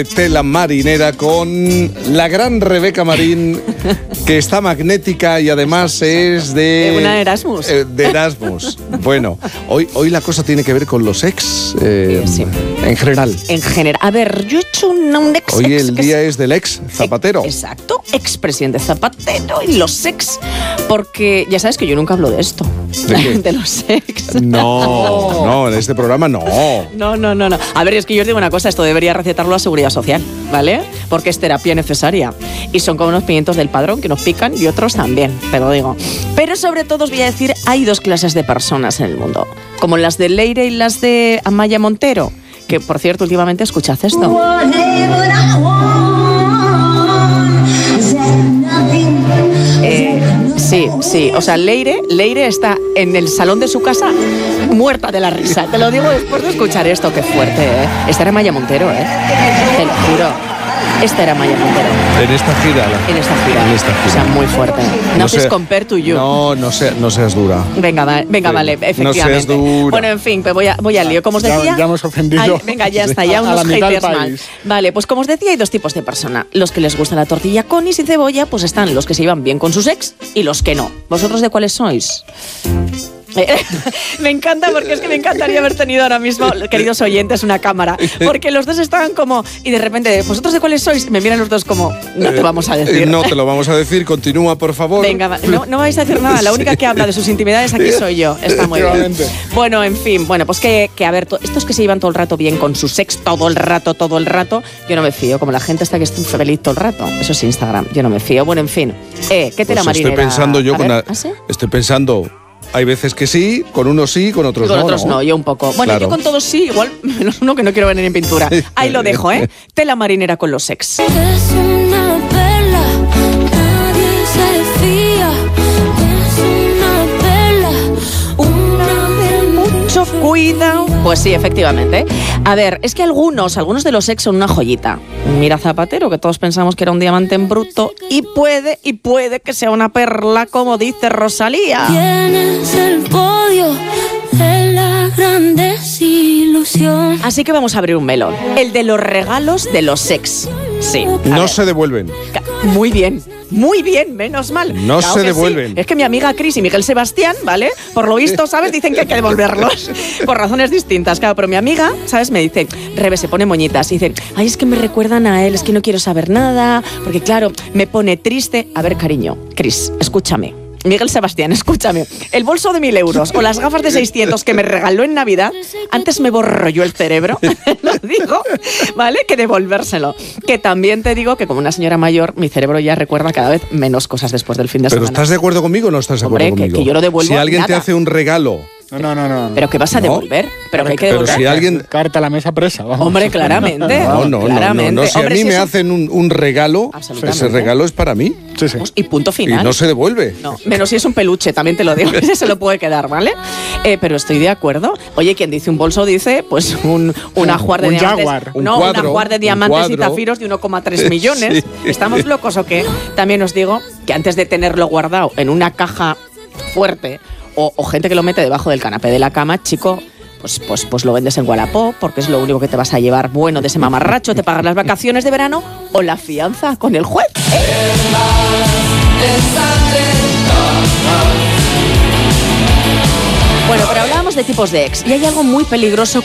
Tela marinera con la gran Rebeca Marín, que está magnética y además es de... Una Erasmus. De Erasmus. Bueno, hoy la cosa tiene que ver con los ex, sí. En general. En general. A ver, yo he hecho un ex... Hoy el día es del ex Zapatero. Exacto, expresidente Zapatero y los ex. Porque ya sabes que yo nunca hablo de esto. ¿De qué? De los ex. No, en este programa no. No. A ver, es que yo os digo una cosa, esto debería recetarlo a Seguridad Social, ¿vale? Porque es terapia necesaria. Y son como unos pimientos del Padrón que nos pican y otros también, te lo digo. Pero sobre todo os voy a decir, hay dos clases de personas en el mundo. Como las de Leire y las de Amaya Montero. Que, por cierto, últimamente escuchad esto. Sí, o sea, Leire está en el salón de su casa muerta de la risa. Te lo digo después de escuchar esto, qué fuerte, ¿eh? Esta era Maya Montero, ¿eh? Te lo juro. Esta era Maya Montero. En esta gira. O sea, muy fuerte. No haces compare to you. No seas dura. Venga, vale, efectivamente. No seas dura. Bueno, en fin, pues voy al lío. Como os decía... Ya hemos ofendido. Venga, ya está, ya unos haters mal. Vale, pues como os decía, hay dos tipos de persona. Los que les gusta la tortilla con y sin cebolla, pues están los que se llevan bien con sus ex y los que no. ¿Vosotros de cuáles sois? Me encanta porque es que me encantaría haber tenido ahora mismo, queridos oyentes, una cámara, porque los dos estaban como, y de repente, ¿vosotros de cuáles sois? Me miran los dos como, no te vamos a decir. No te lo vamos a decir, continúa, por favor. Venga, no vais a decir nada, la única que habla de sus intimidades aquí soy yo, está muy bien. Bueno, en fin, pues que a ver, estos que se llevan todo el rato bien con su ex, todo el rato, yo no me fío, como la gente está que está feliz todo el rato, eso es Instagram, yo no me fío. Bueno, en fin, ¿qué tela marinera? Estoy pensando yo ¿Sí? Estoy pensando... Hay veces que sí, con unos sí, con otros no. Con otros no, yo un poco. Bueno, claro. Yo con todos sí, igual menos uno que no quiero venir en pintura. Ahí lo dejo, ¿eh? Tela marinera con los ex. Es una perla, nadie se fía. Es una perla, Mucho cuidado. Pues sí, efectivamente. A ver, es que algunos de los ex son una joyita. Mira Zapatero, que todos pensamos que era un diamante en bruto, y puede que sea una perla, como dice Rosalía. tienes el podio de la gran desilusión. Así que vamos a abrir un melón. El de los regalos de los ex. Sí. No se devuelven. Muy bien, menos mal. No se devuelven. Sí. Es que mi amiga Cris y Miguel Sebastián, ¿vale? Por lo visto, ¿sabes? Dicen que hay que devolverlos. Por razones distintas, claro. Pero mi amiga, ¿sabes? Me dice, Rebe, se pone moñitas. Y dice, ay, es que me recuerdan a él, es que no quiero saber nada. Porque claro, me pone triste. A ver, cariño, Cris, escúchame. Miguel Sebastián, escúchame. El bolso de 1.000 euros o las gafas de 600 que me regaló en Navidad, antes me borro yo el cerebro, lo digo, ¿vale? Que devolvérselo. Que también te digo que como una señora mayor, mi cerebro ya recuerda cada vez menos cosas después del fin de semana. ¿Pero estás de acuerdo conmigo o no estás de acuerdo conmigo? Que yo no devuelvo Si alguien nada. te hace un regalo... No. ¿Pero qué vas a devolver? ¿Pero que hay que devolver? Pero si alguien... Carta a la mesa presa, vamos. Hombre, claramente. No. Si Hombre, a mí si me eso... hacen un regalo, ese regalo es para mí. Sí. Y punto final. Y no se devuelve. No, menos si es un peluche, también te lo digo. Ese se lo puede quedar, ¿vale? Pero estoy de acuerdo. Oye, quien dice un bolso dice, pues un ajuar de un diamantes. Jaguar. Un ajuar de diamantes y zafiros de 1,3 millones. Sí. ¿Estamos locos o qué? También os digo que antes de tenerlo guardado en una caja fuerte o gente que lo mete debajo del canapé de la cama, chico, pues lo vendes en Wallapop, porque es lo único que te vas a llevar bueno de ese mamarracho, te pagas las vacaciones de verano o la fianza con el juez. Bueno, pero hablábamos de tipos de ex y hay algo muy peligroso